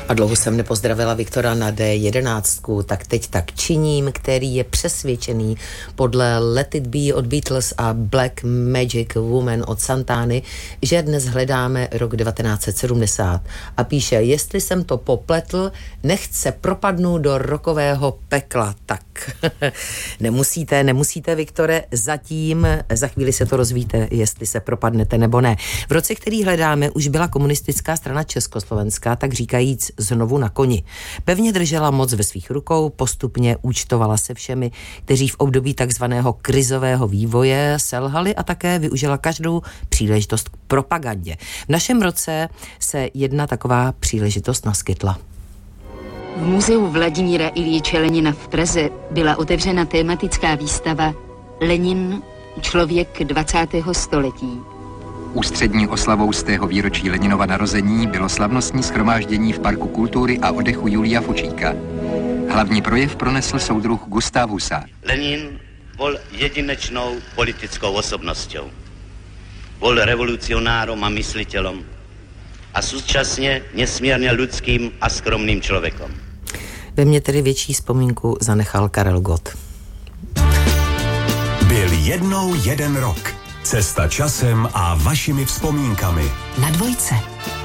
A dlouho jsem nepozdravila Viktora na D11, tak teď tak činím, který je přesvědčený podle Let It Be od Beatles a Black Magic Woman od Santány, že dnes hledáme rok 1970 a píše, jestli jsem to popletl, nechť se propadnu do rokového pekla. Tak nemusíte, Viktore, zatím, za chvíli se to rozvíte, jestli se propadnete nebo ne. V roce, který hledáme, už byla komunistická strana Československá, tak říkajíc znovu na koni. Pevně držela moc ve svých rukou, postupně účtovala se všemi, kteří v období takzvaného krizového vývoje selhali a také využila každou příležitost k propagandě. V našem roce se jedna taková příležitost naskytla. V muzeu Vladimíra Iljiče Lenina v Praze byla otevřena tematická výstava Lenin, člověk 20. století. Ústřední oslavou z tého výročí Leninova narození bylo slavnostní shromáždění v Parku kultury a oddechu Julia Fučíka. Hlavní projev pronesl soudruh Gustav Husa. Lenin byl jedinečnou politickou osobnosťou. Byl revolucionárom a mysliteľom a současně nesmírně ľudským a skromným člověkem. Ve mně tedy větší vzpomínku zanechal Karel Gott. Byl jednou jeden rok. Cesta časem a vašimi vzpomínkami. Na Dvojce.